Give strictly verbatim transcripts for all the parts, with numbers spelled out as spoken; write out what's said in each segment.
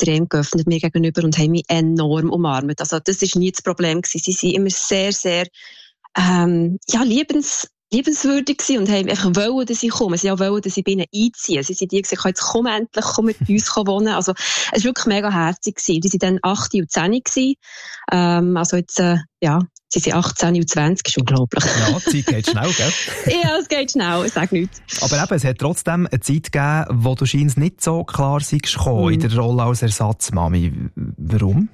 extrem geöffnet mir gegenüber und haben mich enorm umarmt. Also das ist nie das Problem gewesen. Sie sind immer sehr, sehr ähm, ja, liebens liebenswürdig gewesen und haben einfach wollen, dass ich komme. Sie haben auch wollen, dass ich bei ihnen einziehe. Sie sind die gesagt, jetzt komm endlich, komm mit uns wohnen. Also, es war wirklich mega herzig gewesen. Die waren dann acht und zehn gewesen. Ähm, also jetzt, äh, ja, sie sind achtzehn und zwanzig, ist unglaublich. Ja, die Zeit geht schnell, gell? Ja, es geht schnell, ich sage nichts. Aber eben, es hat trotzdem eine Zeit gegeben, wo du scheinst nicht so klar seist gekommen mhm. in der Rolle als Ersatzmami. Warum?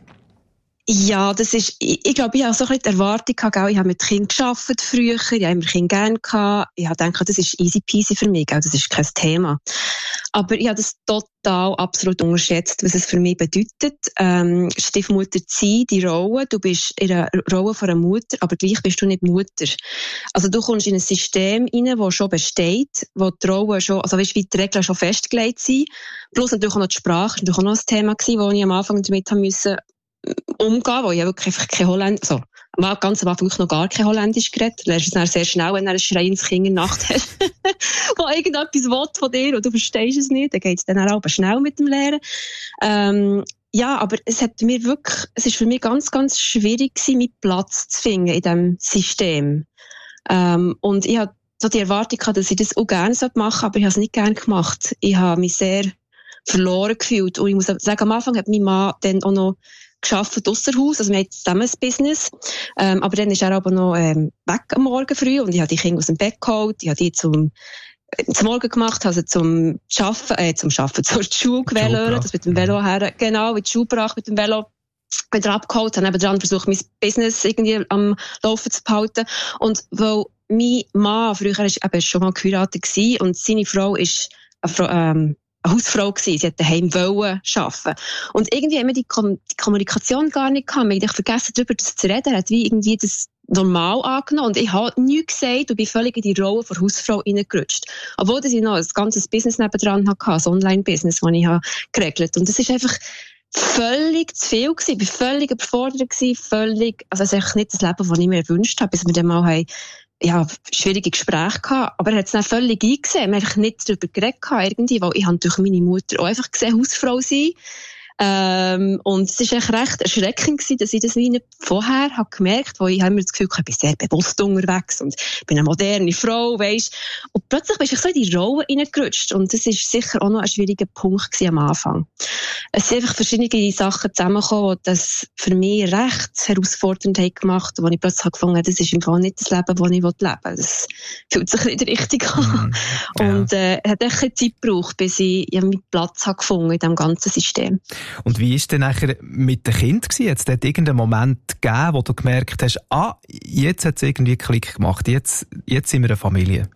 Ja, das ist, ich, ich glaube, ich habe so ein bisschen die Erwartung gehabt, ich habe mit Kindern gearbeitet früher, ich habe immer Kinder gerne gehabt, ich habe gedacht, das ist easy peasy für mich, das ist kein Thema. Aber ich habe das total absolut unterschätzt, was es für mich bedeutet, ähm, Stiefmutter zu sein, die Rolle, du bist in der Rolle von einer Mutter, aber gleich bist du nicht Mutter. Also du kommst in ein System rein, das schon besteht, wo die Rolle schon, also weißt, wie die Regeln schon festgelegt sind, plus natürlich auch noch die Sprache, das war natürlich auch noch ein Thema gewesen, wo ich am Anfang damit haben müssen, umgehen, wo ich wirklich einfach kein Holländisch, also, ganz am Anfang noch gar kein Holländisch geredet. Du lernst es dann sehr schnell, wenn du ein schreiendes Kind in der Nacht hast, wo irgendetwas will von dir und du verstehst es nicht, dann geht es dann auch schnell mit dem Lernen. Ähm, ja, aber es hat mir wirklich, es ist für mich ganz, ganz schwierig gewesen, meinen Platz zu finden in diesem System. Ähm, und ich hatte so die Erwartung gehabt, dass ich das auch gerne machen sollte, aber ich habe es nicht gerne gemacht. Ich habe mich sehr verloren gefühlt und ich muss sagen, am Anfang hat mein Mann dann auch noch gearbeitet ausser Haus, also wir haben zusammen ein Business, ähm, aber dann ist er aber noch ähm, weg am Morgen früh und ich habe die Kinder aus dem Bett geholt, ich habe die zum, äh, zum Morgen gemacht, also zum Schaffen, äh, zum Schaffen, zur Schule gewählt, das mit dem Velo her, genau, mit der Schule gebracht, mit dem Velo wieder abgeholt, dann eben dran versucht, mein Business irgendwie am Laufen zu behalten und weil mein Mann früher ist eben schon mal geheiratet gewesen und seine Frau ist eine Frau, ähm, eine Hausfrau gewesen. Sie hat daheim wollen arbeiten. Und irgendwie haben wir die, Kom- die Kommunikation gar nicht gehabt. Wir haben vergessen, darüber zu reden. Er hat wie irgendwie das normal angenommen. Und ich habe nichts gesagt und bin völlig in die Rolle der Hausfrau reingerutscht. Obwohl ich noch ein ganzes Business nebendran hatte, ein Online-Business, das ich geregelt habe. Und das ist einfach völlig zu viel gewesen. Ich war völlig überfordert gewesen, völlig, also es ist eigentlich nicht das Leben, das ich mir gewünscht habe, bis wir dann mal haben, ja, schwierige Gespräche gehabt, aber er hat es dann völlig eingesehen. Wir haben einfach nicht darüber geredet irgendwie, weil ich habe durch meine Mutter auch einfach gesehen, Hausfrau sein. Ähm, und es war echt recht erschreckend gewesen, dass ich das wie nicht vorher habe gemerkt, weil ich habe mir das Gefühl, ich bin sehr bewusst unterwegs und bin eine moderne Frau, weisst. Und plötzlich bin ich so in die Rolle reingerutscht und das ist sicher auch noch ein schwieriger Punkt gewesen am Anfang. Es sind einfach verschiedene Sachen zusammengekommen, die das für mich recht herausfordernd haben gemacht, wo ich plötzlich gefunden habe, das ist im Fall nicht das Leben, das ich leben will. Das fühlt sich nicht richtig an. Mm, ja. Und äh, es hat echt Zeit gebraucht, bis ich ja, meinen Platz habe gefunden in diesem ganzen System. Und wie war es denn nachher mit dem Kind gewesen? Hat es dort irgendeinen Moment gegeben, wo du gemerkt hast, ah, jetzt hat es irgendwie einen Klick gemacht, jetzt, jetzt sind wir eine Familie?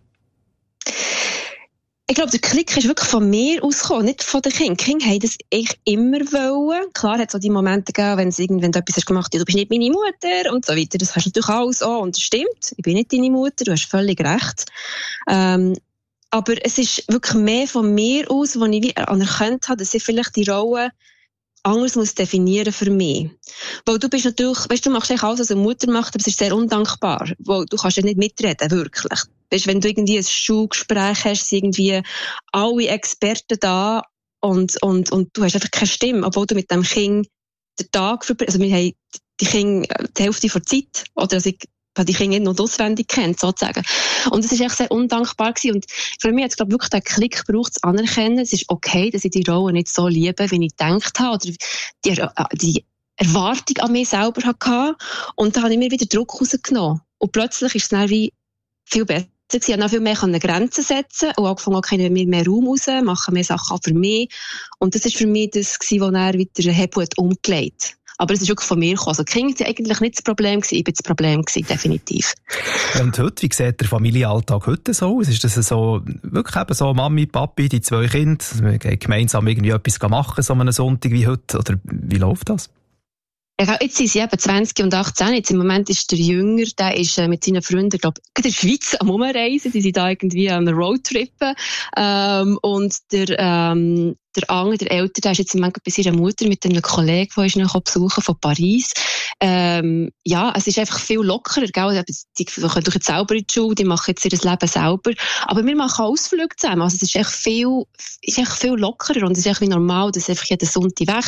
Ich glaube, der Klick ist wirklich von mir ausgekommen, nicht von den Kindern. Die Kinder haben das eigentlich immer wollen. Klar hat es auch die Momente gegeben, wenn sie irgendwann etwas hast gemacht, ja, du bist nicht meine Mutter und so weiter. Das hast du natürlich alles auch und das stimmt. Ich bin nicht deine Mutter, du hast völlig recht. Ähm, aber es ist wirklich mehr von mir aus, wo ich wie anerkannt habe, dass ich vielleicht die Rolle anders muss definieren für mich. Weil du bist natürlich, weißt du, du machst eigentlich alles, was eine Mutter macht, aber es ist sehr undankbar. Weil du kannst ja nicht mitreden, wirklich. Weißt, wenn du irgendwie ein Schulgespräch hast, sind irgendwie alle Experten da und, und, und du hast einfach keine Stimme, obwohl du mit dem Kind den Tag verbringst. Also wir haben die Kinder die Hälfte der Zeit, oder also ich habe die Kinder nicht noch auswendig kennt, sozusagen. Und es ist echt sehr undankbar gewesen. Und für mich hat es, glaube ich, wirklich den Klick gebraucht, zu anerkennen, es ist okay, dass ich die Rolle nicht so liebe, wie ich gedacht habe, oder die, die Erwartung an mich selber hatte. Und da habe ich mir wieder Druck rausgenommen. Und plötzlich ist es dann wie viel besser. Ich konnte noch viel mehr Grenzen setzen und angefangen, okay, nehmen wir mehr Raum raus, machen mehr Sachen für mich. Und das war für mich das, was er wieder den Hebel umgelegt hat. Aber es ist wirklich von mir gekommen. Also, die Kinder waren eigentlich nicht das Problem gewesen, ich bin das Problem gewesen, definitiv. Und heute, wie sieht der Familienalltag heute so aus? Ist das so, wirklich eben so Mami, Papi, die zwei Kinder, wir gehen gemeinsam irgendwie etwas machen, so einen Sonntag wie heute? Oder wie läuft das? Ja, jetzt sind sie eben zwanzig und achtzehn. Jetzt im Moment ist der Jünger, der ist äh, mit seinen Freunden, glaube ich, in der Schweiz am Umreisen. Die sind da irgendwie am Roadtrippen. Ähm, und der, ähm, der andere, der Ältere, der ist jetzt im Moment bei seiner Mutter mit einem Kollegen, der ist noch besuchen von Paris. Ähm, ja, es ist einfach viel lockerer, gell? Die können doch jetzt selber in die Schule, die machen jetzt ihr Leben selber. Aber wir machen Ausflüge zusammen. Also es ist echt viel, ist echt viel lockerer und es ist echt wie normal, dass einfach jeden Sonntag weg